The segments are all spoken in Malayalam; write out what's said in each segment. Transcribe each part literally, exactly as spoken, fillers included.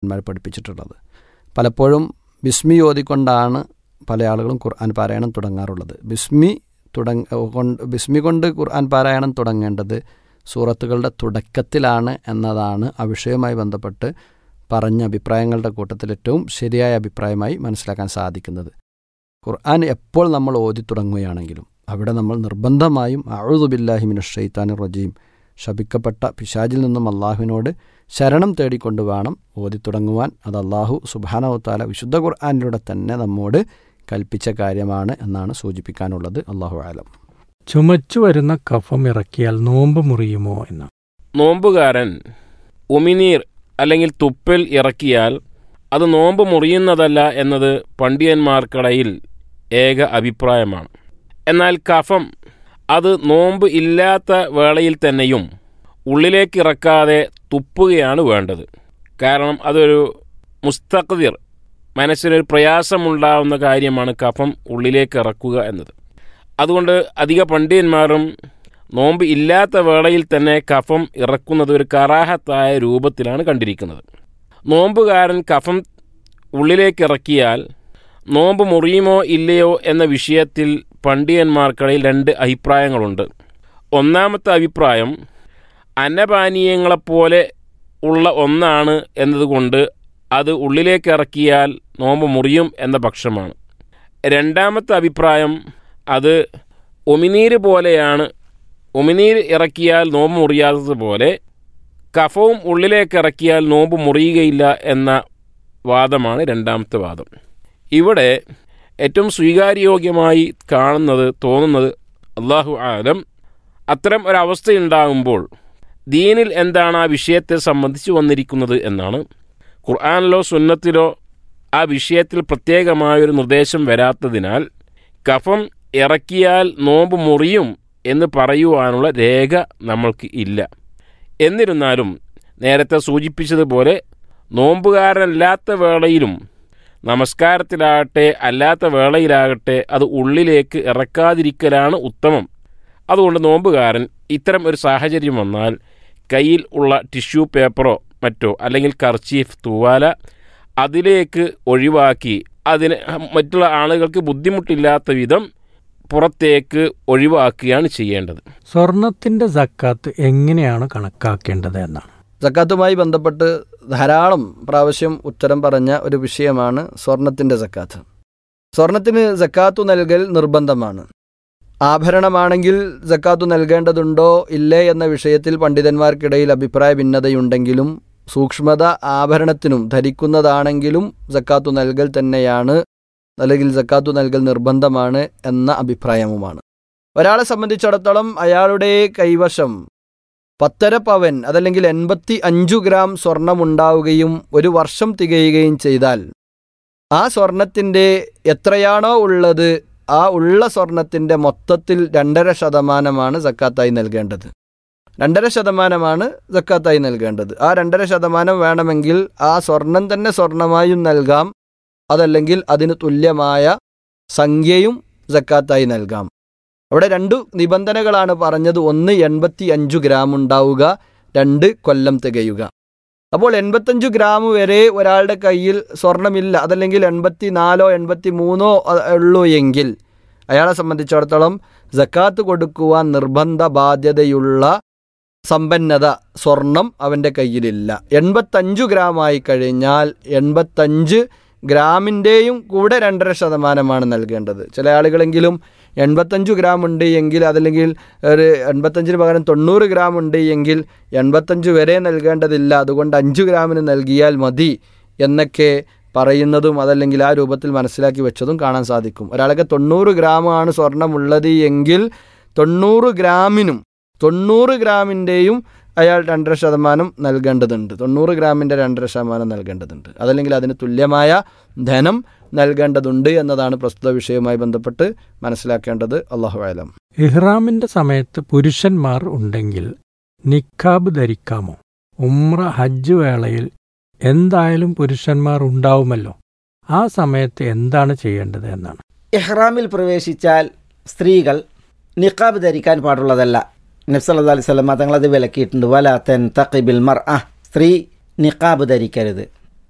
പണ്ഡിതന്മാർ പഠിപ്പിച്ചിട്ടുള്ളത്. പലപ്പോഴും ബിസ്മി ഓതിക്കൊണ്ടാണ് പല ആളുകളും ഖുർആൻ പാരായണം തുടങ്ങാറുള്ളത്. ബിസ്മി തുടങ്ങ കൊണ്ട് ബിസ്മി കൊണ്ട് ഖുർആൻ പാരായണം തുടങ്ങേണ്ടത് സൂറത്തുകളുടെ തുടക്കത്തിലാണ് എന്നതാണ് ആ വിഷയവുമായി ബന്ധപ്പെട്ട് പറഞ്ഞ അഭിപ്രായങ്ങളുടെ കൂട്ടത്തിൽ ഏറ്റവും ശരിയായ അഭിപ്രായമായി മനസ്സിലാക്കാൻ സാധിക്കുന്നത്. ഖുർആൻ എപ്പോൾ നമ്മൾ ഓതി തുടങ്ങുകയാണെങ്കിലും അവിടെ നമ്മൾ നിർബന്ധമായും അഊദു ബില്ലാഹി മിനശ് ശൈത്താനിർ റജീം, ശപിക്കപ്പെട്ട പിശാചിൽ നിന്നും അള്ളാഹുവിനോട് ശരണം തേടിക്കൊണ്ട് വേണം ഓതി തുടങ്ങുവാൻ. അത് അള്ളാഹു സുബ്ഹാനഹു വ തആല വിശുദ്ധ ഖുർആനിലൂടെ തന്നെ നമ്മോട് കൽപ്പിച്ച കാര്യമാണ് എന്നാണ് സൂചിപ്പിക്കാനുള്ളത്. അള്ളാഹു ആലം. ചുമച്ചു വരുന്ന കഫം ഇറക്കിയാൽ നോമ്പ് മുറിയുമോ എന്ന് നോമ്പുകാരൻ ഉമിനീർ അല്ലെങ്കിൽ തുപ്പൽ ഇറക്കിയാൽ അത് നോമ്പ് മുറിയുന്നതല്ല എന്നത് പണ്ഡിതന്മാർക്കിടയിൽ ഏക അഭിപ്രായമാണ്. എന്നാൽ കഫം അത് നോമ്പ് ഇല്ലാത്ത വേളയിൽ തന്നെയും ഉള്ളിലേക്ക് ഇറക്കാതെ തുപ്പുകയാണ് വേണ്ടത്. കാരണം അതൊരു മുസ്തഖ്ദിർ, മനസ്സിനൊരു പ്രയാസമുണ്ടാവുന്ന കാര്യമാണ് കഫം ഉള്ളിലേക്ക് ഇറക്കുക എന്നത്. അതുകൊണ്ട് അധിക പണ്ഡിതന്മാരും നോമ്പ് ഇല്ലാത്ത വേളയിൽ തന്നെ കഫം ഇറക്കുന്നത് ഒരു കറാഹത്തായ രൂപത്തിലാണ് കണ്ടിരിക്കുന്നത്. നോമ്പുകാരൻ കഫം ഉള്ളിലേക്ക് ഇറക്കിയാൽ നോമ്പ് മുറിയുമോ ഇല്ലയോ എന്ന വിഷയത്തിൽ പണ്ഡിതന്മാർക്കിടയിൽ രണ്ട് അഭിപ്രായങ്ങളുണ്ട്. ഒന്നാമത്തെ അഭിപ്രായം അന്നപാനീയങ്ങളെപ്പോലെ ഉള്ള ഒന്നാണ് എന്നതുകൊണ്ട് അത് ഉള്ളിലേക്ക് ഇറക്കിയാൽ നോമ്പ് മുറിയും എന്ന പക്ഷമാണ്. രണ്ടാമത്തെ അഭിപ്രായം അത് ഉമിനീര് പോലെയാണ്, ഉമിനീര് ഇറക്കിയാൽ നോമ്പ് മുറിയാത്തതുപോലെ കഫവും ഉള്ളിലേക്ക് ഇറക്കിയാൽ നോമ്പ് മുറിയുകയില്ല എന്ന വാദമാണ് രണ്ടാമത്തെ വാദം. ഇവിടെ ഏറ്റവും സ്വീകാര്യോഗ്യമായി കാണുന്നത് തോന്നുന്നത് അല്ലാഹു ആലം, അത്തരം ഒരവസ്ഥയുണ്ടാകുമ്പോൾ ദീനിൽ എന്താണ് ആ വിഷയത്തെ സംബന്ധിച്ച് വന്നിരിക്കുന്നത് എന്നാണ്. ഖുർആനിലോ സുന്നത്തിലോ ആ വിഷയത്തിൽ പ്രത്യേകമായൊരു നിർദ്ദേശം വരാത്തതിനാൽ കഫം ഇറക്കിയാൽ നോമ്പ് മുറിയും എന്ന് പറയുവാനുള്ള രേഖ നമ്മൾക്ക് ഇല്ല. എന്നിരുന്നാലും നേരത്തെ സൂചിപ്പിച്ചതുപോലെ നോമ്പുകാരനല്ലാത്ത വേളയിലും നമസ്കാരത്തിലാകട്ടെ അല്ലാത്ത വേളയിലാകട്ടെ അത് ഉള്ളിലേക്ക് ഇറക്കാതിരിക്കലാണ് ഉത്തമം. അതുകൊണ്ട് നോമ്പുകാരൻ ഇത്തരം ഒരു സാഹചര്യം വന്നാൽ കയ്യിൽ ഉള്ള ടിഷ്യൂ പേപ്പറോ മറ്റോ അല്ലെങ്കിൽ കർച്ചീഫ്, തൂവാല അതിലേക്ക് ഒഴിവാക്കി അതിന് മറ്റുള്ള ആളുകൾക്ക് ബുദ്ധിമുട്ടില്ലാത്ത വിധം പുറത്തേക്ക് ഒഴിവാക്കുകയാണ് ചെയ്യേണ്ടത്. സ്വർണത്തിന്റെ സക്കാത്ത് എങ്ങനെയാണ് കണക്കാക്കേണ്ടത് എന്നാണ്. സക്കാത്തുമായി ബന്ധപ്പെട്ട് ധാരാളം പ്രാവശ്യം ഉത്തരം പറഞ്ഞ ഒരു വിഷയമാണ് സ്വർണത്തിൻ്റെ സക്കാത്ത്. സ്വർണത്തിന് സക്കാത്തു നൽകൽ നിർബന്ധമാണ്. ആഭരണമാണെങ്കിൽ സക്കാത്തു നൽകേണ്ടതുണ്ടോ ഇല്ലേ എന്ന വിഷയത്തിൽ പണ്ഡിതന്മാർക്കിടയിൽ അഭിപ്രായ ഭിന്നതയുണ്ടെങ്കിലും സൂക്ഷ്മത ആഭരണത്തിനും ധരിക്കുന്നതാണെങ്കിലും സക്കാത്തു നൽകൽ തന്നെയാണ്, അല്ലെങ്കിൽ സക്കാത്തു നൽകൽ നിർബന്ധമാണ് എന്ന അഭിപ്രായവുമാണ്. ഒരാളെ സംബന്ധിച്ചിടത്തോളം അയാളുടെ കൈവശം പത്തര പവൻ അതല്ലെങ്കിൽ എൺപത്തി അഞ്ചു ഗ്രാം സ്വർണമുണ്ടാവുകയും ഒരു വർഷം തികയുകയും ചെയ്താൽ ആ സ്വർണത്തിൻ്റെ എത്രയാണോ ഉള്ളത് ആ ഉള്ള സ്വർണത്തിൻ്റെ മൊത്തത്തിൽ രണ്ടര ശതമാനമാണ് സക്കാത്തായി നൽകേണ്ടത്. രണ്ടര ശതമാനമാണ് സക്കാത്തായി നൽകേണ്ടത്. ആ രണ്ടര ശതമാനം വേണമെങ്കിൽ ആ സ്വർണം തന്നെ സ്വർണമായും നൽകാം, അതല്ലെങ്കിൽ അതിന് തുല്യമായ സംഖ്യയും സക്കാത്തായി നൽകാം. അവിടെ രണ്ടു നിബന്ധനകളാണ് പറഞ്ഞത്. ഒന്ന് എൺപത്തി അഞ്ചു ഗ്രാം ഉണ്ടാവുക, രണ്ട് കൊല്ലം തികയുക. അപ്പോൾ എൺപത്തഞ്ചു ഗ്രാം വരെ ഒരാളുടെ കയ്യിൽ സ്വർണമില്ല, അതല്ലെങ്കിൽ എൺപത്തി നാലോ എൺപത്തി മൂന്നോ ഉള്ളൂ എങ്കിൽ അയാളെ സംബന്ധിച്ചിടത്തോളം സക്കാത്ത് കൊടുക്കുവാൻ നിർബന്ധ ബാധ്യതയുള്ള സമ്പന്നത സ്വർണം അവൻ്റെ കയ്യിലില്ല. എൺപത്തഞ്ചു ഗ്രാമായി കഴിഞ്ഞാൽ എൺപത്തഞ്ച് ഗ്രാമിൻ്റെയും കൂടെ രണ്ടര ശതമാനമാണ് നൽകേണ്ടത്. ചില ആളുകളെങ്കിലും എൺപത്തഞ്ചു ഗ്രാം ഉണ്ട് എങ്കിൽ അതല്ലെങ്കിൽ ഒരു എൺപത്തഞ്ചിന് പകരം തൊണ്ണൂറ് ഗ്രാം ഉണ്ട് എങ്കിൽ എൺപത്തഞ്ച് വരെ നൽകേണ്ടതില്ല, അതുകൊണ്ട് അഞ്ച് ഗ്രാമിന് നൽകിയാൽ മതി എന്നൊക്കെ പറയുന്നതും അതല്ലെങ്കിൽ ആ രൂപത്തിൽ മനസ്സിലാക്കി വെച്ചതും കാണാൻ സാധിക്കും. ഒരാൾക്ക് തൊണ്ണൂറ് ഗ്രാമാണ് സ്വർണ്ണമുള്ളത് എങ്കിൽ തൊണ്ണൂറ് ഗ്രാമിനും തൊണ്ണൂറ് ഗ്രാമിൻ്റെയും അയാൾ രണ്ടര ശതമാനം നൽകേണ്ടതുണ്ട്. തൊണ്ണൂറ് ഗ്രാമിൻ്റെ രണ്ടര ശതമാനം നൽകേണ്ടതുണ്ട്, അതല്ലെങ്കിൽ അതിന് തുല്യമായ ധനം നൽകേണ്ടതുണ്ട് എന്നതാണ് പ്രസ്തുത വിഷയവുമായി ബന്ധപ്പെട്ട് മനസ്സിലാക്കേണ്ടത്. അല്ലാഹു അലം. ഇഹ്റാമിന്റെ സമയത്ത് പുരുഷന്മാർ ഉണ്ടെങ്കിൽ നിക്കാബ് ധരിക്കാമോ? ഉംറ ഹജ്ജ് വേളയിൽ എന്തായാലും പുരുഷന്മാർ ഉണ്ടാവുമല്ലോ, ആ സമയത്ത് എന്താണ് ചെയ്യേണ്ടത് എന്നാണ്. ഇഹ്റാമിൽ പ്രവേശിച്ചാൽ സ്ത്രീകൾ നിക്കാബ് ധരിക്കാൻ പാടുള്ളതല്ല. നബി സല്ലല്ലാഹു അലൈഹി വസല്ലം തങ്ങളത് വിലക്കിയിട്ടുണ്ട്. വലാ തൻതഖിബിൽ മർഅ, സ്ത്രീ നിക്കാബ് ധരിക്കരുത്.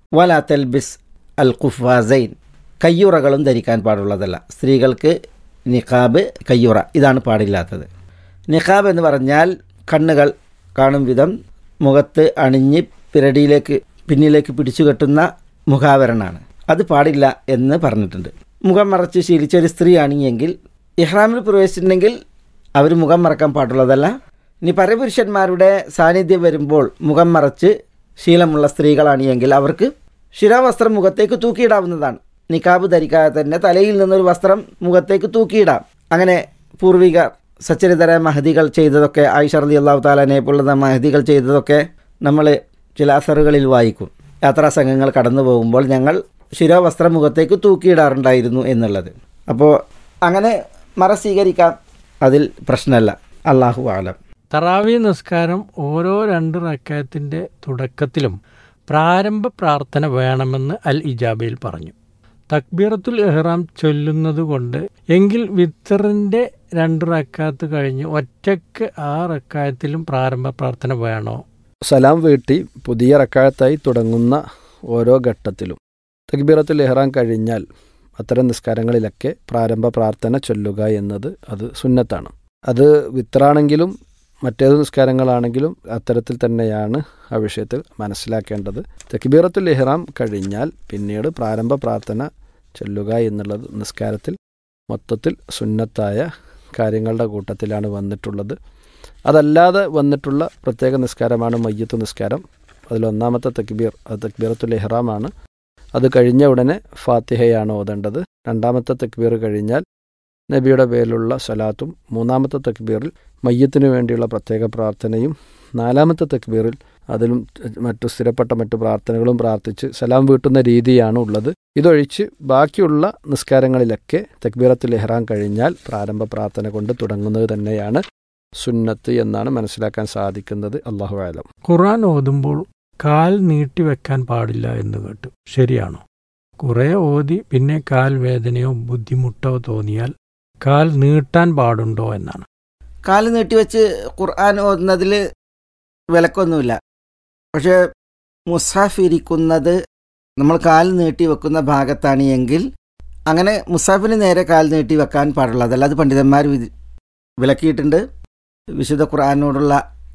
വലാ തൽബിസ് അൽ ഖുഫാസൈൻ, കയ്യുറകളും ധരിക്കാൻ പാടുള്ളതല്ല. സ്ത്രീകൾക്ക് നിഖാബ്, കയ്യുറ ഇതാണ് പാടില്ലാത്തത്. നിഖാബ് എന്ന് പറഞ്ഞാൽ കണ്ണുകൾ കാണും വിധം മുഖത്ത് അണിഞ്ഞ് പിരടിയിലേക്ക് പിന്നിലേക്ക് പിടിച്ചു കെട്ടുന്ന മുഖാവരണമാണ്. അത് പാടില്ല എന്ന് പറഞ്ഞിട്ടുണ്ട്. മുഖം മറച്ച് ശീലിച്ച ഒരു സ്ത്രീ ആണെങ്കിൽ ഇഹ്റാമിൽ പ്രവേശിച്ചിട്ടുണ്ടെങ്കിൽ അവർ മുഖം മറക്കാൻ പാടുള്ളതല്ല. ഇനി പരപുരുഷന്മാരുടെ സാന്നിധ്യം വരുമ്പോൾ മുഖം മറച്ച് ശീലമുള്ള സ്ത്രീകളാണെങ്കിൽ അവർക്ക് ശിരാവസ്ത്രം മുഖത്തേക്ക് തൂക്കിയിടാവുന്നതാണ്. നിക്കാബ് ധരിക്കാതെ തന്നെ തലയിൽ നിന്നൊരു വസ്ത്രം മുഖത്തേക്ക് തൂക്കിയിടാം. അങ്ങനെ പൂർവികർ സച്ചരിതര മഹദികൾ ചെയ്തതൊക്കെ, ആയിഷ റളിയല്ലാഹു തആലയെ പോലുള്ള മഹദികൾ ചെയ്തതൊക്കെ നമ്മൾ ചില അസറുകളിൽ വായിക്കും. യാത്രാ സംഘങ്ങൾ കടന്നു പോകുമ്പോൾ ഞങ്ങൾ ശിരോവസ്ത്രം മുഖത്തേക്ക് തൂക്കിയിടാറുണ്ടായിരുന്നു എന്നുള്ളത്. അപ്പോൾ അങ്ങനെ മറ സ്വീകരിക്കാം, അതിൽ പ്രശ്നമല്ല. അല്ലാഹു അഅലം. തറാവി നിസ്കാരം ഓരോ രണ്ട് റക്അത്തിന്റെ തുടക്കത്തിലും പ്രാരംഭ പ്രാർത്ഥന വേണമെന്ന് അൽ ഇജാബയിൽ പറഞ്ഞു. തക്ബീറത്തുൽ ഇഹ്റാം ചൊല്ലുന്നത് കൊണ്ട് എങ്കിൽ വിത്തറിന്റെ രണ്ട് റക്അത്ത് കഴിഞ്ഞ് ഒറ്റയ്ക്ക് ആ റക്അത്തിലും പ്രാരംഭ പ്രാർത്ഥന വേണോ? സലാം വീട്ടി പുതിയ റക്അത്തായി തുടങ്ങുന്ന ഓരോ ഘട്ടത്തിലും തക്ബീറത്തുൽ ഇഹ്റാം കഴിഞ്ഞാൽ അത്തരം നിസ്കാരങ്ങളിലൊക്കെ പ്രാരംഭ പ്രാർത്ഥന ചൊല്ലുക എന്നത് അത് സുന്നത്താണ്. അത് വിത്രാണെങ്കിലും മറ്റേത് നിസ്കാരങ്ങളാണെങ്കിലും അത്തരത്തിൽ തന്നെയാണ് ആ വിഷയത്തിൽ മനസ്സിലാക്കേണ്ടത്. തക്ബീറത്തുൽ ഇഹ്റാം കഴിഞ്ഞാൽ പിന്നീട് പ്രാരംഭ പ്രാർത്ഥന ചൊല്ലുക എന്നുള്ളത് നിസ്കാരത്തിൽ മൊത്തത്തിൽ സുന്നത്തായ കാര്യങ്ങളുടെ കൂട്ടത്തിലാണ് വന്നിട്ടുള്ളത്. അതല്ലാതെ വന്നിട്ടുള്ള പ്രത്യേക നിസ്കാരമാണ് മയ്യിത്ത് നിസ്കാരം. അതിലൊന്നാമത്തെ തക്ബീർ അത് തക്ബീറത്തുൽ ഇഹ്റാമാണ്. അത് കഴിഞ്ഞ ഉടനെ ഫാത്തിഹയാണ് ഓതേണ്ടത്. രണ്ടാമത്തെ തക്ബീർ കഴിഞ്ഞാൽ നബിയുടെ പേരിലുള്ള സ്വലാത്തും, മൂന്നാമത്തെ തക്ബീറിൽ മയ്യത്തിന് വേണ്ടിയുള്ള പ്രത്യേക പ്രാർത്ഥനയും, നാലാമത്തെ തക്ബീറിൽ അതിലും മറ്റു സ്ഥിരപ്പെട്ട മറ്റു പ്രാർത്ഥനകളും പ്രാർത്ഥിച്ച് സലാം വീട്ടുന്ന രീതിയാണ് ഉള്ളത്. ഇതൊഴിച്ച് ബാക്കിയുള്ള നിസ്കാരങ്ങളിലൊക്കെ തക്ബീറത്തുൽ ഇഹ്റാം കഴിഞ്ഞാൽ പ്രാരംഭ പ്രാർത്ഥന കൊണ്ട് തുടങ്ങുന്നത് തന്നെയാണ് സുന്നത്ത് എന്നാണ് മനസ്സിലാക്കാൻ സാധിക്കുന്നത്. അല്ലാഹു അഅലം. ഖുർആൻ ഓതുമ്പോൾ കാൽ നീട്ടിവെക്കാൻ പാടില്ല എന്ന് കേട്ടു, ശരിയാണോ? കുറേ ഓതി പിന്നെ കാൽ വേദനയോ ബുദ്ധിമുട്ടോ തോന്നിയാൽ കാൽ നീട്ടാൻ പാടുണ്ടോ എന്നാണ്. കാല് നീട്ടിവെച്ച് ഖുർആൻ ഓതുന്നതിൽ വിലക്കൊന്നുമില്ല. പക്ഷേ മുസ്ഹഫ് ഇരിക്കുന്നത് നമ്മൾ കാൽ നീട്ടി വെക്കുന്ന ഭാഗത്താണ് എങ്കിൽ അങ്ങനെ മുസ്ഹഫിന് നേരെ കാൽ നീട്ടി വെക്കാൻ പാടുള്ളതല്ല. അത് പണ്ഡിതന്മാർ വിലക്കിയിട്ടുണ്ട്. വിശുദ്ധ ഖുർആനോടുള്ള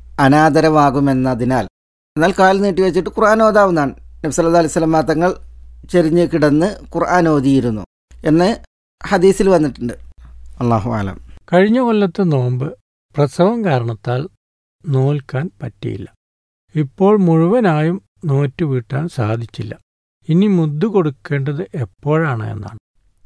അനാദരവാകുമെന്നതിനാൽ. എന്നാൽ കാൽ നീട്ടി വെച്ചിട്ട് ഖുർആൻ ഓതാവുന്നതാണ്. നബി സല്ലല്ലാഹു അലൈഹി വസല്ലം തങ്ങൾ ചെരിഞ്ഞ് കിടന്ന് ഖുർആൻ ഓതിയിരുന്നു എന്ന് ഹദീസിൽ വന്നിട്ടുണ്ട്. അല്ലാഹു അലം. കഴിഞ്ഞ കൊല്ലത്തെ നോമ്പ് പ്രസവം കാരണത്താൽ നോൽക്കാൻ പറ്റിയില്ല. ഇപ്പോൾ മുഴുവനായും നോറ്റു വീട്ടാൻ സാധിച്ചില്ല. ഇനി മുദ്ദു കൊടുക്കേണ്ടത് എപ്പോഴാണ് എന്നാണ്.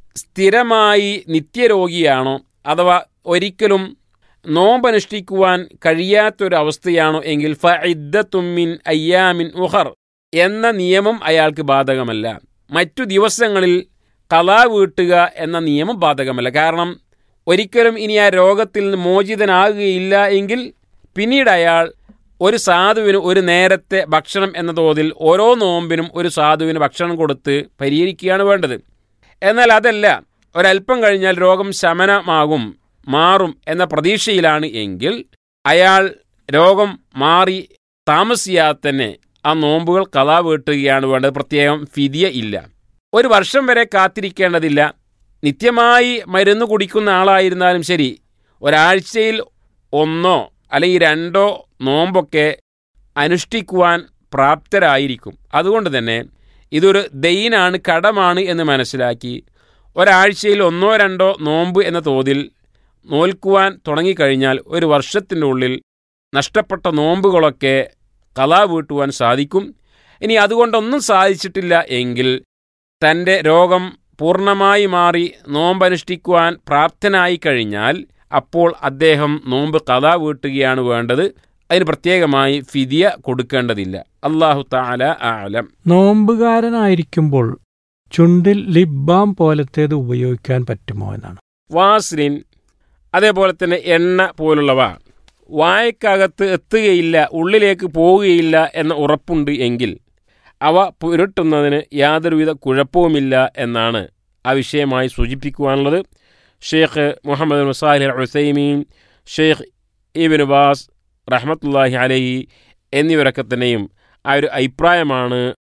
സ്ഥിരമായി നിത്യരോഗിയാണോ അഥവാ ഒരിക്കലും നോമ്പനുഷ്ഠിക്കുവാൻ കഴിയാത്തൊരവസ്ഥയാണോ എങ്കിൽ ഫഇദ്ദത്തും മിൻ അയ്യാമിൻ ഉഖർ എന്ന നിയമം അയാൾക്ക് ബാധകമല്ല. മറ്റു ദിവസങ്ങളിൽ ഖളാ വീട്ടുക എന്ന നിയമം ബാധകമല്ല. കാരണം ഒരിക്കലും ഇനി ആ രോഗത്തിൽ നിന്ന് മോചിതനാകുകയില്ല എങ്കിൽ പിന്നീട് അയാൾ ഒരു സാധുവിന് ഒരു നേരത്തെ ഭക്ഷണം എന്ന തോതിൽ ഓരോ നോമ്പിനും ഒരു സാധുവിന് ഭക്ഷണം കൊടുത്ത് പരിഹരിക്കുകയാണ് വേണ്ടത്. എന്നാൽ അതല്ല, ഒരല്പം കഴിഞ്ഞാൽ രോഗം ശമനമാകും, മാറും എന്ന പ്രതീക്ഷയിലാണ് എങ്കിൽ അയാൾ രോഗം മാറി താമസിയാതെ തന്നെ ആ നോമ്പുകൾ ഖളാ വീട്ടുകയാണ് വേണ്ടത്. പ്രത്യേകം ഫിദിയ ഇല്ല. ഒരു വർഷം വരെ കാത്തിരിക്കേണ്ടതില്ല. നിത്യമായി മരുന്ന് കുടിക്കുന്ന ആളായിരുന്നാലും ശരി, ഒരാഴ്ചയിൽ ഒന്നോ അല്ലെങ്കിൽ രണ്ടോ നോമ്പൊക്കെ അനുഷ്ഠിക്കുവാൻ പ്രാപ്തരായിരിക്കും. അതുകൊണ്ട് തന്നെ ഇതൊരു ദൈനാണ്, കടമാണ് എന്ന് മനസ്സിലാക്കി ഒരാഴ്ചയിൽ ഒന്നോ രണ്ടോ നോമ്പ് എന്ന തോതിൽ നോൽക്കുവാൻ തുടങ്ങിക്കഴിഞ്ഞാൽ ഒരു വർഷത്തിൻ്റെ ഉള്ളിൽ നഷ്ടപ്പെട്ട നോമ്പുകളൊക്കെ ഖളാ വീട്ടുവാൻ സാധിക്കും. ഇനി അതുകൊണ്ടൊന്നും സാധിച്ചിട്ടില്ല എങ്കിൽ തൻ്റെ രോഗം പൂർണ്ണമായി മാറി നോമ്പനുഷ്ഠിക്കുവാൻ പ്രാപ്തനായി കഴിഞ്ഞാൽ അപ്പോൾ അദ്ദേഹം നോമ്പ് ഖളാ വീട്ടുകയാണ് വേണ്ടത്. അതിന് പ്രത്യേകമായി ഫിദിയ കൊടുക്കേണ്ടതില്ല. അല്ലാഹു തആല അഅലം. നോമ്പുകാരനായിരിക്കുമ്പോൾ ചുണ്ടിൽ ലിപ് ബാം പോലത്തേത് ഉപയോഗിക്കാൻ പറ്റുമോ എന്നാണ്. വാസ്ലിൻ അതേപോലെ തന്നെ എണ്ണ പോലുള്ളവ വായക്കകത്ത് എത്തുകയില്ല, ഉള്ളിലേക്ക് പോവുകയില്ല എന്ന ഉറപ്പുണ്ട് എങ്കിൽ അവ പുരട്ടുന്നതിന് യാതൊരുവിധ കുഴപ്പവുമില്ല എന്നാണ് ആ വിഷയമായി സൂചിപ്പിക്കുവാനുള്ളത്. ഷെയ്ഖ് മുഹമ്മദ് ബിൻ സാലിഹ് അൽ ഉസൈമീൻ, ഷെയ്ഖ് ഇബ്നു ബാസ് റഹ്മത്തുള്ളാഹി അലൈഹി എന്നിവരൊക്കെ തന്നെയും ആ ഒരു അഭിപ്രായമാണ്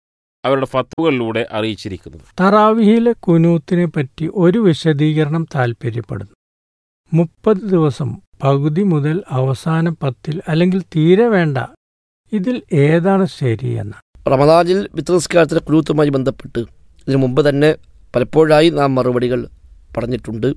അവരുടെ ഫത്വകളിലൂടെ അറിയിച്ചിരിക്കുന്നത്. തറാവിഹിലെ കുനൂത്തിനെ പറ്റി ഒരു വിശദീകരണം താൽപ്പര്യപ്പെടുന്നു. മുപ്പത് ദിവസം പകുതി മുതൽ അവസാന പത്തിൽ അല്ലെങ്കിൽ തീരെ വേണ്ട, ഇതിൽ ഏതാണ് ശരിയെന്ന്? റമദാനിൽ വിത്ർ നിസ്കാരത്തിലെ ഖുനൂത്തുമായി ബന്ധപ്പെട്ട് ഇതിനു മുമ്പ് തന്നെ പലപ്പോഴായി നാം മറുപടികൾ പറഞ്ഞിട്ടുണ്ട്.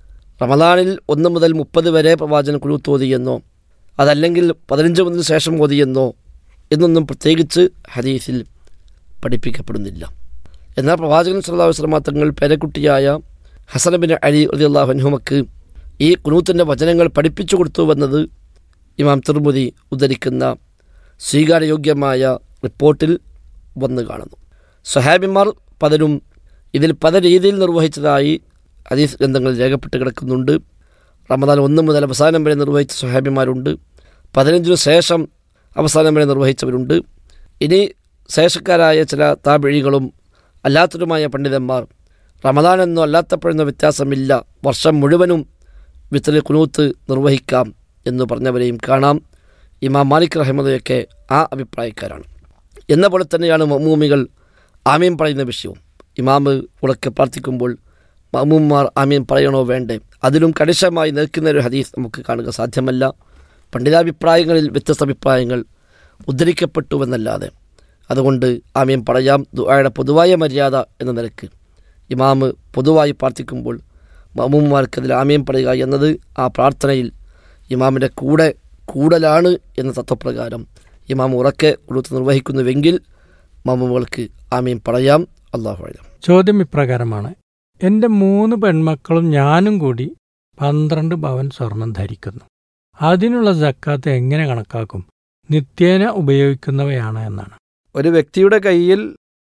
റമദാനിൽ ഒന്ന് മുതൽ മുപ്പത് വരെ പ്രവാചകൻ ഖുനൂത്ത് ഓതിയെന്നോ അതല്ലെങ്കിൽ പതിനഞ്ച് മുതൽ ശേഷം ഓതിയെന്നോ എന്നൊന്നും പ്രത്യേകിച്ച് ഹദീസിൽ പഠിപ്പിക്കപ്പെടുന്നില്ല. എന്നാൽ പ്രവാചകൻ സല്ലല്ലാഹു അലൈഹി വസല്ലം തങ്ങൾ പേരക്കുട്ടിയായ ഹസൻ ബിൻ അലി റളിയല്ലാഹു അൻഹുമക്ക് ഈ ഖുനൂത്തിൻ്റെ വചനങ്ങൾ പഠിപ്പിച്ചു കൊടുത്തുവെന്നത് ഇമാം തിർമുദി ഉദ്ധരിക്കുന്ന സ്വീകാര്യയോഗ്യമായ റിപ്പോർട്ടിൽ വന്നു കാണുന്നു. സ്വഹാബിമാർ പലരും ഇതിൽ പല രീതിയിൽ നിർവഹിച്ചതായി ഹദീസ് ഗ്രന്ഥങ്ങളിൽ രേഖപ്പെട്ട് കിടക്കുന്നുണ്ട്. റമദാൻ ഒന്ന് മുതൽ അവസാനം വരെ നിർവഹിച്ച സ്വഹാബിമാരുണ്ട്, പതിനഞ്ചിനു ശേഷം അവസാനം വരെ നിർവഹിച്ചവരുണ്ട്. ഇനി ശേഷക്കാരായ ചില താബിഴികളും അല്ലാത്തവരുമായ പണ്ഡിതന്മാർ റമദാൻ എന്നോ അല്ലാത്തപ്പോഴെന്നോ വ്യത്യാസമില്ല, വർഷം മുഴുവനും വിത്ർ ഖുനൂത്ത് നിർവഹിക്കാം എന്ന് പറഞ്ഞവരെയും കാണാം. ഇമാം മാലിക് റഹിമഹുള്ളയൊക്കെ ആ അഭിപ്രായക്കാരാണ്. എന്ന പോലെ തന്നെയാണ് മഅ്മൂമികൾ ആമീൻ പറയുന്ന വിഷയവും. ഇമാമ് ഉറക്കെ പ്രാർത്ഥിക്കുമ്പോൾ മഅ്മൂമാർ ആമീൻ പറയണോ വേണ്ടേ, അതിലും കണിശമായി നിൽക്കുന്ന ഒരു ഹദീസ് നമുക്ക് കാണുക സാധ്യമല്ല. പണ്ഡിതാഭിപ്രായങ്ങളിൽ വ്യത്യസ്ത അഭിപ്രായങ്ങൾ ഉദ്ധരിക്കപ്പെട്ടുവെന്നല്ലാതെ അതുകൊണ്ട് ആമീൻ പറയാം. ദുആയുടെ പൊതുവായ മര്യാദ എന്ന നിലക്ക് ഇമാമ് പൊതുവായി പ്രാർത്ഥിക്കുമ്പോൾ മഅ്മൂമാർക്കതിൽ ആമീൻ പറയുക എന്നത് ആ പ്രാർത്ഥനയിൽ ഇമാമിൻ്റെ കൂടെ കൂടലാണ് എന്ന തത്വപ്രകാരം ഇമാം ഉറക്കെ ഖുനൂത്ത് നിർവഹിക്കുന്നുവെങ്കിൽ മഅ്മൂമുകൾക്ക് ആമീൻ പറയാം. അല്ലാഹു അഅലം. ചോദ്യം ഇപ്രകാരമാണ്: എൻ്റെ മൂന്ന് പെൺമക്കളും ഞാനും കൂടി പന്ത്രണ്ട് പവൻ സ്വർണം ധരിക്കുന്നു. അതിനുള്ള സക്കാത്ത് എങ്ങനെ കണക്കാക്കും? നിത്യേന ഉപയോഗിക്കുന്നവയാണ് എന്നാണ്. ഒരു വ്യക്തിയുടെ കയ്യിൽ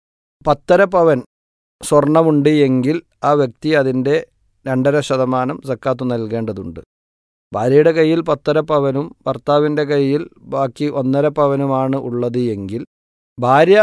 പത്തര പവൻ സ്വർണമുണ്ട് എങ്കിൽ ആ വ്യക്തി അതിൻ്റെ രണ്ടര ശതമാനം സക്കാത്ത് നൽകേണ്ടതുണ്ട്. ഭാര്യയുടെ കയ്യിൽ പത്തര പവനും ഭർത്താവിൻ്റെ കയ്യിൽ ബാക്കി ഒന്നര പവനുമാണ് ഉള്ളത് എങ്കിൽ ഭാര്യ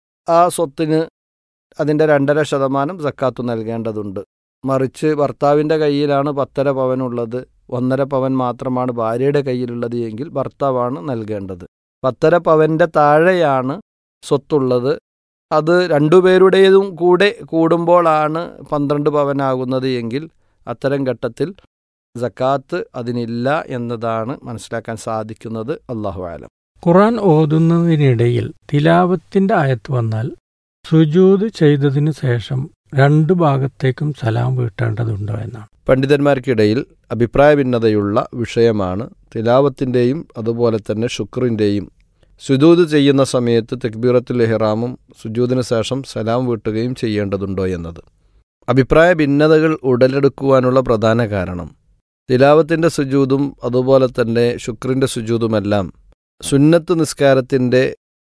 ആ സ്വത്തിന് അതിൻ്റെ രണ്ടര ശതമാനം സക്കാത്ത് നൽകേണ്ടതുണ്ട്. മറിച്ച് ഭർത്താവിൻ്റെ കയ്യിലാണ് പത്തര പവനുള്ളത്, ഒന്നര പവൻ മാത്രമാണ് ഭാര്യയുടെ കയ്യിലുള്ളത് എങ്കിൽ ഭർത്താവാണ് നൽകേണ്ടത്. പത്തര പവൻ്റെ താഴെയാണ് സ്വത്തുള്ളത്, അത് രണ്ടുപേരുടേതും കൂടെ കൂടുമ്പോഴാണ് പന്ത്രണ്ട് പവനാകുന്നത് എങ്കിൽ അത്തരം ഘട്ടത്തിൽ സക്കാത്ത് അതിനില്ല എന്നതാണ് മനസ്സിലാക്കാൻ സാധിക്കുന്നത്. അല്ലാഹു അഅലം. ഖുർആൻ ഓതുന്നതിനിടയിൽ തിലാവത്തിന്റെ ആയത്ത് വന്നാൽ സുജൂദ് ചെയ്തതിനു ശേഷം രണ്ടു ഭാഗത്തേക്കും സലാം വീട്ടേണ്ടതുണ്ടോ എന്നാണ്. പണ്ഡിതന്മാർക്കിടയിൽ അഭിപ്രായ ഭിന്നതയുള്ള വിഷയമാണ് തിലാവത്തിൻ്റെയും അതുപോലെ തന്നെ ശുക്റിൻ്റെയും സുജൂദ് ചെയ്യുന്ന സമയത്ത് തക്ബീറത്തുൽ ഇഹ്റാമും സുജൂദിന് ശേഷം സലാം വീട്ടുകയും ചെയ്യേണ്ടതുണ്ടോ എന്നത്. അഭിപ്രായ ഭിന്നതകൾ ഉടലെടുക്കുവാനുള്ള പ്രധാന കാരണം തിലാവത്തിൻ്റെ സുജൂദും അതുപോലെ തന്നെ ശുക്രിൻ്റെ സുജൂദുമെല്ലാം സുന്നത്ത് നിസ്കാരത്തിൻ്റെ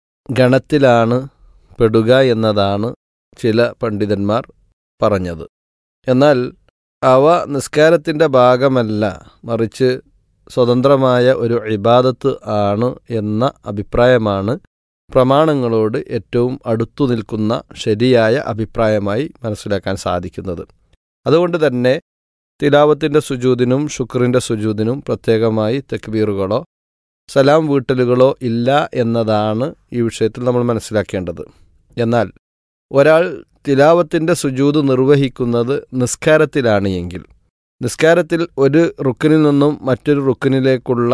ഗണത്തിലാണ് പെടുക എന്നതാണ് ചില പണ്ഡിതന്മാർ പറഞ്ഞത്. എന്നാൽ അവ നിസ്കാരത്തിൻ്റെ ഭാഗമല്ല, മറിച്ച് സ്വതന്ത്രമായ ഒരു ഇബാദത്ത് ആണ് എന്ന അഭിപ്രായമാണ് പ്രമാണങ്ങളോട് ഏറ്റവും അടുത്തു നിൽക്കുന്ന ശരിയായ അഭിപ്രായമായി മനസ്സിലാക്കാൻ സാധിക്കുന്നത്. അതുകൊണ്ട് തന്നെ തിലാവത്തിൻ്റെ സുജൂദിനും ശുക്രിൻ്റെ സുജൂദിനും പ്രത്യേകമായി തക്ബീറുകളോ സലാം വീട്ടലുകളോ ഇല്ല എന്നതാണ് ഈ വിഷയത്തിൽ നമ്മൾ മനസ്സിലാക്കേണ്ടത്. എന്നാൽ ഒരാൾ തിലാവത്തിൻ്റെ സുജൂദ് നിർവഹിക്കുന്നത് നിസ്കാരത്തിലാണ് എങ്കിൽ നിസ്കാരത്തിൽ ഒരു റുക്കിനിൽ നിന്നും മറ്റൊരു റുക്കിനിലേക്കുള്ള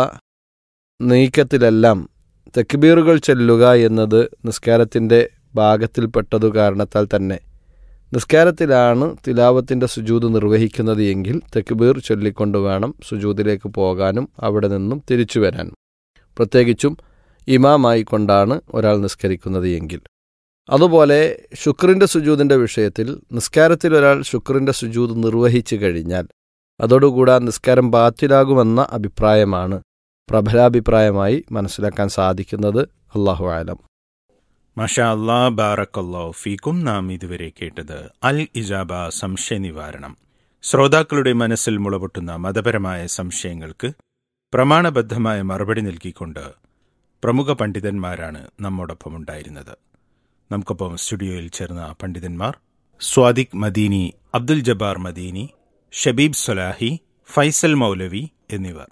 നീക്കത്തിലെല്ലാം തക്ബീറുകൾ ചൊല്ലുക എന്നത് നിസ്കാരത്തിൻ്റെ ഭാഗത്തിൽപ്പെട്ടതു കാരണത്താൽ തന്നെ നിസ്കാരത്തിലാണ് തിലാവത്തിൻ്റെ സുജൂദ് നിർവഹിക്കുന്നത് എങ്കിൽ തക്ബീർ ചൊല്ലിക്കൊണ്ട് വേണം സുജൂദിലേക്ക് പോകാനും അവിടെ നിന്നും തിരിച്ചു വരാനും, പ്രത്യേകിച്ചും ഇമാമായി കൊണ്ടാണ് ഒരാൾ നിസ്കരിക്കുന്നത് എങ്കിൽ. അതുപോലെ ശുക്രിൻ്റെ സുജൂദിൻ്റെ വിഷയത്തിൽ നിസ്കാരത്തിൽ ഒരാൾ ശുക്രിൻ്റെ സുജൂദ് നിർവഹിച്ചു കഴിഞ്ഞാൽ അതോടുകൂടാ നിസ്കാരം ബാത്തിലാകുമെന്ന അഭിപ്രായമാണ് പ്രബലാഭിപ്രായമായി മനസ്സിലാക്കാൻ സാധിക്കുന്നത്. അല്ലാഹു അഅലം. മാഷാ അല്ലാ, ബാറക്കല്ലാഹു ഫീക്കും. നാം ഇതുവരെ കേട്ടത് അൽ ഇജാബ സംശയ നിവാരണം. ശ്രോതാക്കളുടെ മനസ്സിൽ മുളപൊട്ടുന്ന മതപരമായ സംശയങ്ങൾക്ക് പ്രമാണബദ്ധമായ മറുപടി നൽകിക്കൊണ്ട് പ്രമുഖ പണ്ഡിതന്മാരാണ് നമ്മോടൊപ്പം ഉണ്ടായിരുന്നത്. നമുക്കൊപ്പം സ്റ്റുഡിയോയിൽ ചേർന്ന പണ്ഡിതന്മാർ സ്വാദിഖ് മദീനി, അബ്ദുൽ ജബ്ബാർ മദീനി, ഷബീബ് സൊലാഹി, ഫൈസൽ മൗലവി എന്നിവർ.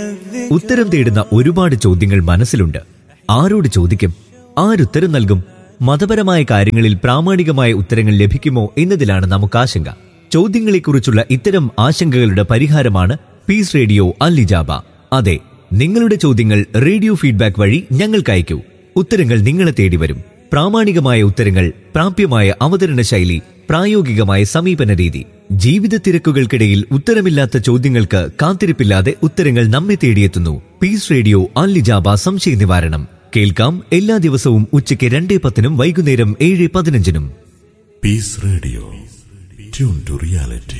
ഉത്തരം തേടുന്ന ഒരുപാട് ചോദ്യങ്ങൾ മനസ്സിലുണ്ട്. ആരോട് ചോദിക്കും? ആരുത്തരം നൽകും? മതപരമായ കാര്യങ്ങളിൽ പ്രാമാണികമായ ഉത്തരങ്ങൾ ലഭിക്കുമോ എന്നതിലാണ് നമുക്ക് ആശങ്ക. ചോദ്യങ്ങളെക്കുറിച്ചുള്ള ഇത്തരം ആശങ്കകളുടെ പരിഹാരമാണ് പീസ് റേഡിയോ അൽ ഇജാബ. അതെ, നിങ്ങളുടെ ചോദ്യങ്ങൾ റേഡിയോ ഫീഡ്ബാക്ക് വഴി ഞങ്ങൾക്ക് അയക്കൂ. ഉത്തരങ്ങൾ നിങ്ങളെ തേടി വരും. പ്രാമാണികമായ ഉത്തരങ്ങൾ, പ്രാപ്യമായ അവതരണ ശൈലി, പ്രായോഗികമായ സമീപന രീതി. ജീവിത തിരക്കുകൾക്കിടയിൽ ഉത്തരമില്ലാത്ത ചോദ്യങ്ങൾക്ക് കാത്തിരിപ്പില്ലാതെ ഉത്തരങ്ങൾ നമ്മെ തേടിയെത്തുന്നു. പീസ് റേഡിയോ അൽ ഇജാബ സംശയ നിവാരണം. കേൾക്കാം എല്ലാ ദിവസവും ഉച്ചയ്ക്ക് രണ്ടേ പത്തിനും വൈകുന്നേരം ഏഴ് പതിനഞ്ചിനും. Piece radio, tune to reality.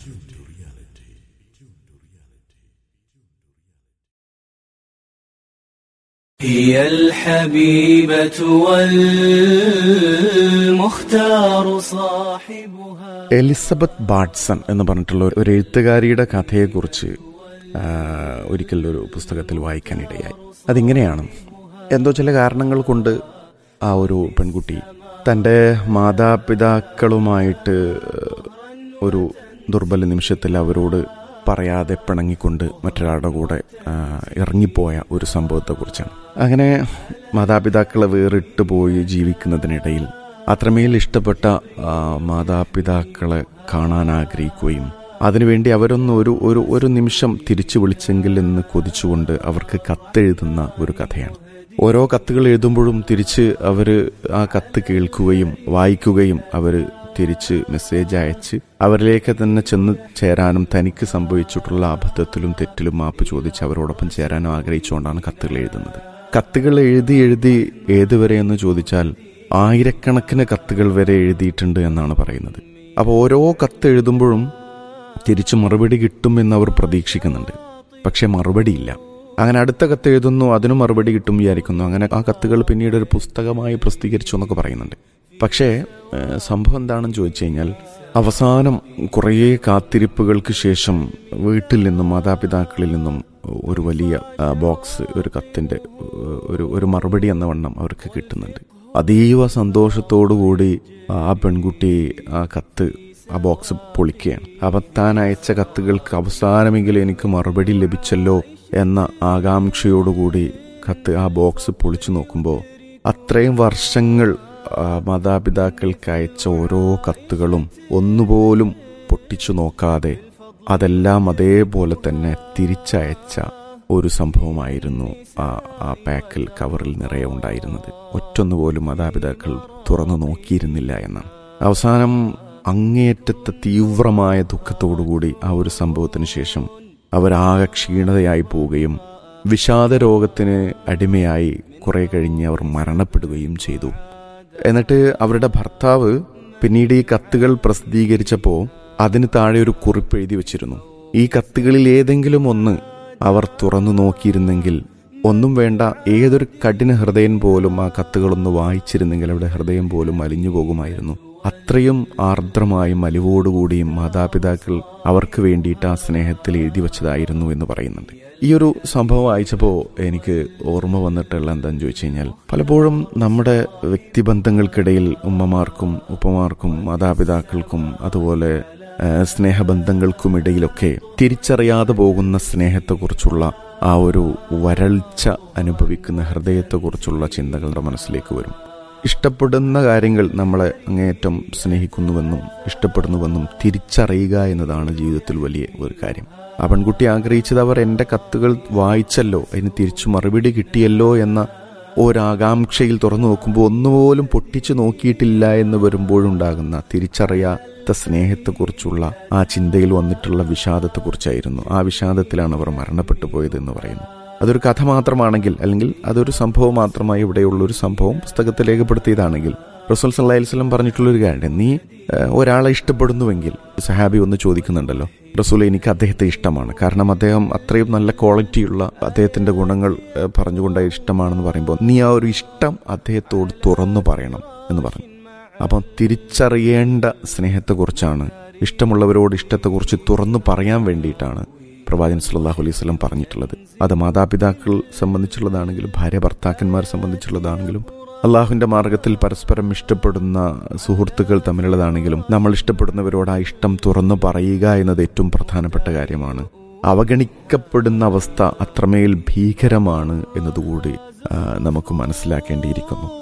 هي الحبيبة والمختار صاحبها. Elizabeth ബാർട്സൺ എന്ന് പറഞ്ഞിട്ടുള്ള ഒരു എഴുത്തുകാരിയുടെ കഥയെക്കുറിച്ച് ഒരിക്കൽ ഒരു പുസ്തകത്തിൽ വായിക്കാനിടയായി. അതിങ്ങനെയാണ്, എന്തോ ചില കാരണങ്ങൾ കൊണ്ട് ആ ഒരു പെൺകുട്ടി തൻ്റെ മാതാപിതാക്കളുമായിട്ട് ഒരു ദുർബല നിമിഷത്തിൽ അവരോട് പറയാതെ പിണങ്ങിക്കൊണ്ട് മറ്റൊരാളുടെ കൂടെ ഇറങ്ങിപ്പോയ ഒരു സംഭവത്തെക്കുറിച്ചാണ്. അങ്ങനെ മാതാപിതാക്കളെ വേറിട്ട് പോയി ജീവിക്കുന്നതിനിടയിൽ അത്രമേൽ ഇഷ്ടപ്പെട്ട മാതാപിതാക്കളെ കാണാൻ ആഗ്രഹിക്കുകയും അതിനുവേണ്ടി അവരൊന്ന് ഒരു ഒരു ഒരു നിമിഷം തിരിച്ചു വിളിച്ചെങ്കിൽ എന്ന് കൊതിച്ചുകൊണ്ട് അവർക്ക് കത്തെഴുതുന്ന ഒരു കഥയാണ്. ഓരോ കത്തുകൾ എഴുതുമ്പോഴും തിരിച്ച് അവർ ആ കത്ത് കേൾക്കുകയും വായിക്കുകയും അവർ തിരിച്ച് മെസ്സേജ് അയച്ച് അവരിലേക്ക് തന്നെ ചെന്ന് ചേരാനും തനിക്ക് സംഭവിച്ചിട്ടുള്ള അബദ്ധത്തിലും തെറ്റിലും മാപ്പ് ചോദിച്ച് അവരോടൊപ്പം ചേരാനും ആഗ്രഹിച്ചുകൊണ്ടാണ് കത്തുകൾ എഴുതുന്നത്. കത്തുകൾ എഴുതി എഴുതി ഏതുവരെ എന്ന് ചോദിച്ചാൽ ആയിരക്കണക്കിന് കത്തുകൾ വരെ എഴുതിയിട്ടുണ്ട് എന്നാണ് പറയുന്നത്. അപ്പോൾ ഓരോ കത്ത് എഴുതുമ്പോഴും തിരിച്ച് മറുപടി കിട്ടുമെന്ന് അവർ പ്രതീക്ഷിക്കുന്നുണ്ട്. പക്ഷേ മറുപടിയില്ല. അങ്ങനെ അടുത്ത കത്ത് എഴുതുന്നു, അതിനും മറുപടി കിട്ടും വിചാരിക്കുന്നു. അങ്ങനെ ആ കത്തുകൾ പിന്നീട് ഒരു പുസ്തകമായി പ്രസിദ്ധീകരിച്ചു എന്നൊക്കെ പറയുന്നുണ്ട്. പക്ഷേ സംഭവം എന്താണെന്ന് ചോദിച്ചു കഴിഞ്ഞാൽ അവസാനം കുറേ കാത്തിരിപ്പുകൾക്ക് ശേഷം വീട്ടിൽ നിന്നും മാതാപിതാക്കളിൽ നിന്നും ഒരു വലിയ ബോക്സ്, ഒരു കത്തിൻ്റെ ഒരു ഒരു മറുപടി എന്ന വണ്ണം അവർക്ക് കിട്ടുന്നുണ്ട്. അതീവ സന്തോഷത്തോടുകൂടി ആ പെൺകുട്ടി ആ കത്ത് ആ ബോക്സ് പൊളിക്കുകയാണ്. അപ്പം താൻ അയച്ച കത്തുകൾക്ക് അവസാനമെങ്കിലും എനിക്ക് മറുപടി ലഭിച്ചല്ലോ എന്ന ആകാംക്ഷയോടുകൂടി കത്ത് ആ ബോക്സ് പൊളിച്ചു നോക്കുമ്പോൾ അത്രയും വർഷങ്ങൾ മാതാപിതാക്കൾക്ക് അയച്ച ഓരോ കത്തുകളും ഒന്നുപോലും പൊട്ടിച്ചു നോക്കാതെ അതെല്ലാം അതേപോലെ തന്നെ തിരിച്ചയച്ച ഒരു സംഭവമായിരുന്നു ആ ആ പാക്കിൽ, കവറിൽ നിറയെ ഉണ്ടായിരുന്നത്. ഒറ്റൊന്നുപോലും മാതാപിതാക്കൾ തുറന്നു നോക്കിയിരുന്നില്ല എന്നാണ്. അവസാനം അങ്ങേയറ്റത്തെ തീവ്രമായ ദുഃഖത്തോടുകൂടി ആ ഒരു സംഭവത്തിന് ശേഷം അവരാകെ ക്ഷീണതയായി പോവുകയും വിഷാദ രോഗത്തിന് അടിമയായി കുറെ കഴിഞ്ഞ് അവർ മരണപ്പെടുകയും ചെയ്തു. എന്നിട്ട് അവരുടെ ഭർത്താവ് പിന്നീട് ഈ കത്തുകൾ പ്രസിദ്ധീകരിച്ചപ്പോൾ അതിന് താഴെ ഒരു കുറിപ്പ് എഴുതി വച്ചിരുന്നു. ഈ കത്തുകളിൽ ഏതെങ്കിലും ഒന്ന് അവർ തുറന്നു നോക്കിയിരുന്നെങ്കിൽ, ഒന്നും വേണ്ട, ഏതൊരു കഠിന ഹൃദയൻ പോലും ആ കത്തുകളൊന്ന് വായിച്ചിരുന്നെങ്കിൽ അവരുടെ ഹൃദയം പോലും അലിഞ്ഞു പോകുമായിരുന്നു. അത്രയും ആർദ്രമായും അലിവോടുകൂടിയും മാതാപിതാക്കൾ അവർക്ക് വേണ്ടിയിട്ട് ആ സ്നേഹത്തിൽ എഴുതി വച്ചതായിരുന്നു എന്ന് പറയുന്നുണ്ട്. ഈ ഒരു സംഭവം വായിച്ചപ്പോൾ എനിക്ക് ഓർമ്മ വന്നിട്ടുള്ള എന്താണെന്ന് ചോദിച്ചു കഴിഞ്ഞാൽ, പലപ്പോഴും നമ്മുടെ വ്യക്തിബന്ധങ്ങൾക്കിടയിൽ ഉമ്മമാർക്കും ഉപ്പമാർക്കും മാതാപിതാക്കൾക്കും അതുപോലെ സ്നേഹബന്ധങ്ങൾക്കുമിടയിലൊക്കെ തിരിച്ചറിയാതെ പോകുന്ന സ്നേഹത്തെക്കുറിച്ചുള്ള ആ ഒരു വരൾച്ച അനുഭവിക്കുന്ന ഹൃദയത്തെക്കുറിച്ചുള്ള ചിന്തകളുടെ മനസ്സിലേക്ക് വരും. ഇഷ്ടപ്പെടുന്ന കാര്യങ്ങൾ നമ്മളെ അങ്ങേയറ്റം സ്നേഹിക്കുന്നുവെന്നും ഇഷ്ടപ്പെടുന്നുവെന്നും തിരിച്ചറിയുക എന്നതാണ് ജീവിതത്തിൽ വലിയ ഒരു കാര്യം. ആ പെൺകുട്ടി ആഗ്രഹിച്ചത് അവർ എൻ്റെ കത്തുകൾ വായിച്ചല്ലോ, അതിന് തിരിച്ചു മറുപടി കിട്ടിയല്ലോ എന്ന ഒരാകാംക്ഷയിൽ തുറന്നു നോക്കുമ്പോൾ ഒന്നുപോലും പൊട്ടിച്ചു നോക്കിയിട്ടില്ല എന്ന് വരുമ്പോഴുണ്ടാകുന്ന തിരിച്ചറിയാത്ത സ്നേഹത്തെക്കുറിച്ചുള്ള ആ ചിന്തയിൽ വന്നിട്ടുള്ള വിഷാദത്തെക്കുറിച്ചായിരുന്നു. ആ വിഷാദത്തിലാണ് അവർ മരണപ്പെട്ടു പോയതെന്ന് പറയുന്നു. അതൊരു കഥ മാത്രമാണെങ്കിൽ, അല്ലെങ്കിൽ അതൊരു സംഭവം മാത്രമായി ഇവിടെയുള്ളൊരു സംഭവം പുസ്തകത്തിൽ രേഖപ്പെടുത്തിയതാണെങ്കിൽ, റസൂൽ സല്ലല്ലാഹു അലൈഹി വസല്ലം പറഞ്ഞിട്ടുള്ളൊരു കാര്യം, നീ ഒരാളെ ഇഷ്ടപ്പെടുന്നുവെങ്കിൽ, സഹാബി ഒന്ന് ചോദിക്കുന്നുണ്ടല്ലോ, റസൂൽ എനിക്ക് അദ്ദേഹത്തെ ഇഷ്ടമാണ്, കാരണം അദ്ദേഹം അത്രയും നല്ല ക്വാളിറ്റിയുള്ള അദ്ദേഹത്തിൻ്റെ ഗുണങ്ങൾ പറഞ്ഞുകൊണ്ട് ഇഷ്ടമാണെന്ന് പറയുമ്പോൾ നീ ആ ഒരു ഇഷ്ടം അദ്ദേഹത്തോട് തുറന്നു പറയണം എന്ന് പറഞ്ഞു. അപ്പം തിരിച്ചറിയേണ്ട സ്നേഹത്തെക്കുറിച്ചാണ്, ഇഷ്ടമുള്ളവരോട് ഇഷ്ടത്തെക്കുറിച്ച് തുറന്നു പറയാൻ വേണ്ടിയിട്ടാണ് പ്രവാചകൻ സല്ലല്ലാഹു അലൈഹി വസല്ലം പറഞ്ഞിട്ടുള്ളത്. അത് മാതാപിതാക്കൾ സംബന്ധിച്ചുള്ളതാണെങ്കിലും ഭാര്യ ഭർത്താക്കന്മാർ സംബന്ധിച്ചുള്ളതാണെങ്കിലും അള്ളാഹുവിൻ്റെ മാർഗത്തിൽ പരസ്പരം ഇഷ്ടപ്പെടുന്ന സുഹൃത്തുക്കൾ തമ്മിലുള്ളതാണെങ്കിലും നമ്മൾ ഇഷ്ടപ്പെടുന്നവരോട് ആ ഇഷ്ടം തുറന്നു പറയുക എന്നത് ഏറ്റവും പ്രധാനപ്പെട്ട കാര്യമാണ്. അവഗണിക്കപ്പെടുന്ന അവസ്ഥ അത്രമേൽ ഭീകരമാണ് എന്നതുകൂടി നമുക്ക് മനസ്സിലാക്കേണ്ടിയിരിക്കുന്നു.